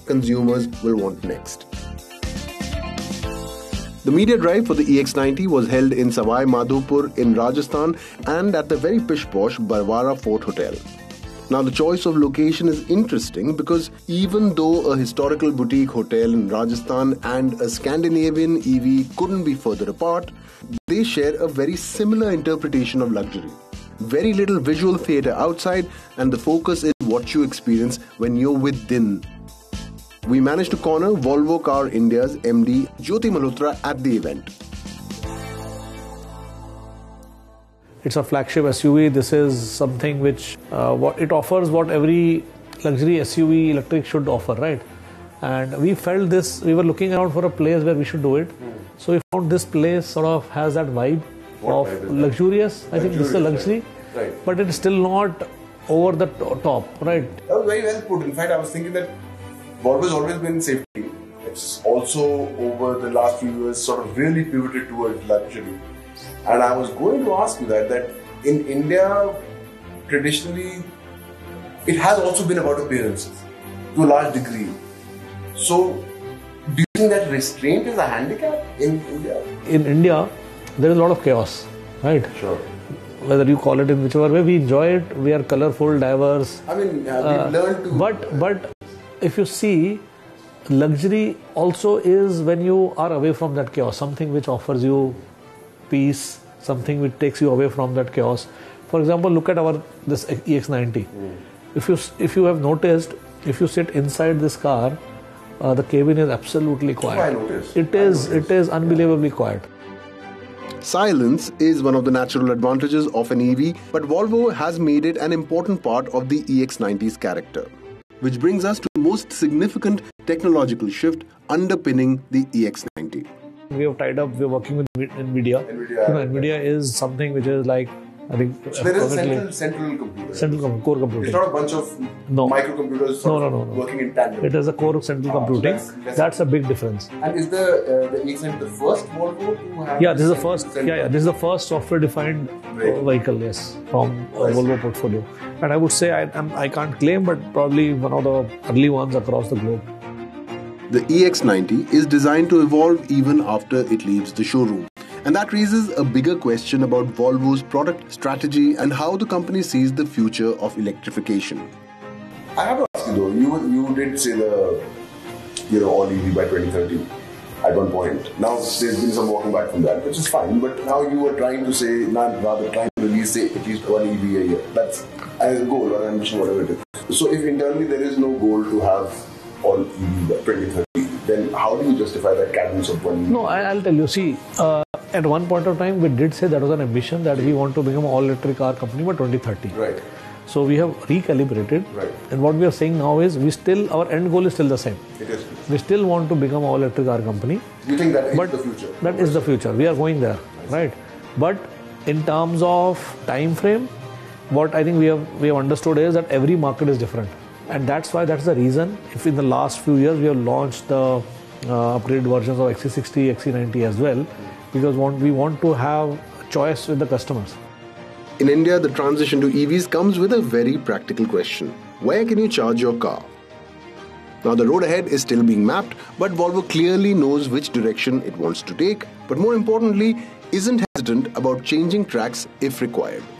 consumers will want next. The media drive for the EX90 was held in Savai Madhopur in Rajasthan and at the very pish-posh Barwara Fort Hotel. Now, the choice of location is interesting because even though a historical boutique hotel in Rajasthan and a Scandinavian EV couldn't be further apart, they share a very similar interpretation of luxury. Very little visual theatre outside, and the focus is what you experience when you're within. We managed to corner Volvo Car India's MD Jyoti Malhotra at the event. It's a flagship SUV. This is something which it offers what every luxury SUV electric should offer, right? And we felt this. We were looking around for a place where we should do it. So we found this place sort of has that vibe of luxurious. I think this is a luxury, right? But it's still not over the top, right? That was very well put. In fact, I was thinking that Volvo has always been safety. It's also over the last few years sort of really pivoted towards luxury. And I was going to ask you that in India, traditionally, it has also been about appearances to a large degree. So, do you think that restraint is a handicap in India? In India, there is a lot of chaos, right? Sure. Whether you call it in whichever way, we enjoy it. We are colorful, diverse. I mean, we've learned to... But if you see, luxury also is when you are away from that chaos, something which offers you peace, something which takes you away from that chaos. For example, look at this EX90. If you have noticed, if you sit inside this car, the cabin is absolutely quiet. I noticed. It is unbelievably quiet. Silence is one of the natural advantages of an EV, but Volvo has made it an important part of the EX90's character. Which brings us to the most significant technological shift underpinning the EX90. We have tied up, we're working with NVIDIA. NVIDIA is something which is like, I think... So there is a central computer. Central core computing. It's not a bunch of microcomputers working in tandem. It is a core of central computing. That's a big difference. And is the EX90 the first Volvo to have... Yeah, this is the first. This is the first software-defined vehicle, yes, from Volvo portfolio. And I would say I can't claim, but probably one of the early ones across the globe. The EX90 is designed to evolve even after it leaves the showroom. And that raises a bigger question about Volvo's product strategy and how the company sees the future of electrification. I have to ask you though, you did say all EV by 2030 at one point. Now there's been some walking back from that, which is fine. But now you are trying to say, rather trying to release say at least one EV a year. That's a goal or ambition, whatever it is. So if internally there is no goal to have all EV by 2030, then how do you justify that cadence of one EV? No, I'll tell you. See, at one point of time, we did say that was an ambition that we want to become an all-electric car company by 2030. Right. So we have recalibrated. Right. And what we are saying now is our end goal is still the same. It is. We still want to become an all-electric car company. You think that is the future? That is the future. We are going there, right? But in terms of time frame, what I think we have understood is that every market is different. And that's the reason if in the last few years we have launched the upgraded versions of XC60, XC90 as well, because we want to have choice with the customers. In India, the transition to EVs comes with a very practical question. Where can you charge your car? Now the road ahead is still being mapped, but Volvo clearly knows which direction it wants to take, but more importantly, isn't hesitant about changing tracks if required.